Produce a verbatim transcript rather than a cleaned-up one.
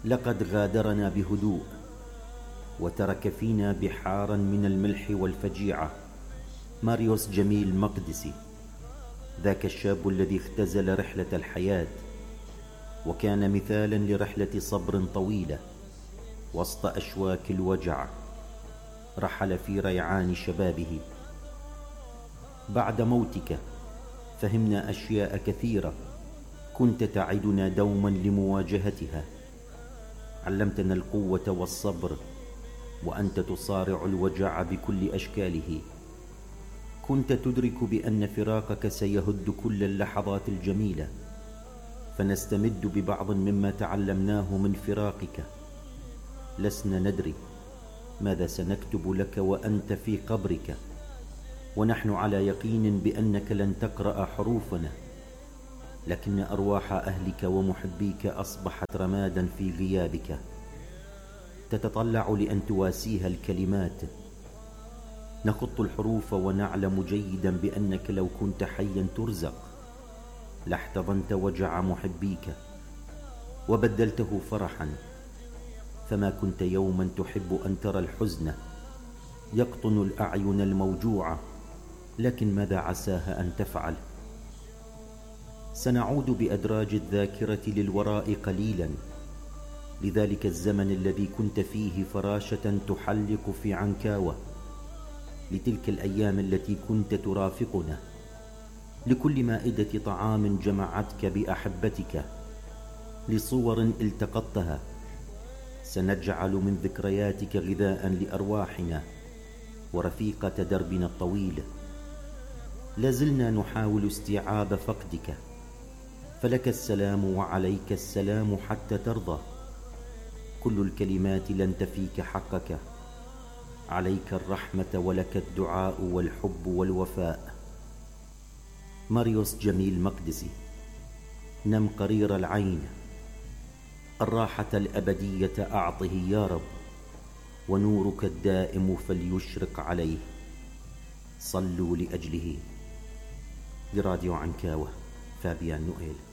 لقد غادرنا بهدوء، وترك فينا بحارا من الملح والفجيعة. ماريوس جميل مقدسي، ذاك الشاب الذي اختزل رحلة الحياة، وكان مثالا لرحلة صبر طويلة وسط أشواك الوجع، رحل في ريعان شبابه. بعد موتك فهمنا أشياء كثيرة كنت تعدنا دوما لمواجهتها. علمتنا القوة والصبر، وأنت تصارع الوجع بكل أشكاله. كنت تدرك بأن فراقك سيهد كل اللحظات الجميلة، فنستمد ببعض مما تعلمناه من فراقك. لسنا ندري ماذا سنكتب لك وأنت في قبرك، ونحن على يقين بأنك لن تقرأ حروفنا، لكن أرواح أهلك ومحبيك أصبحت رمادا في غيابك، تتطلع لأن تواسيها الكلمات. نخط الحروف ونعلم جيدا بأنك لو كنت حيا ترزق لاحتضنت وجع محبيك وبدلته فرحا، فما كنت يوما تحب أن ترى الحزن يقطن الأعين الموجوعة، لكن ماذا عساها أن تفعل؟ سنعود بأدراج الذاكرة للوراء قليلا، لذلك الزمن الذي كنت فيه فراشة تحلق في عنكاوة، لتلك الأيام التي كنت ترافقنا، لكل مائدة طعام جمعتك بأحبتك، لصور التقطتها. سنجعل من ذكرياتك غذاء لأرواحنا ورفيقة دربنا الطويل. لازلنا نحاول استيعاب فقدك، فلك السلام وعليك السلام حتى ترضى. كل الكلمات لن تفيك حقك، عليك الرحمة ولك الدعاء والحب والوفاء. ماريوس جميل مقدسي، نم قرير العين، الراحة الأبدية أعطه يا رب، ونورك الدائم فليشرق عليه. صلوا لأجله. لراديو عنكاوة، فابيان نوئيل.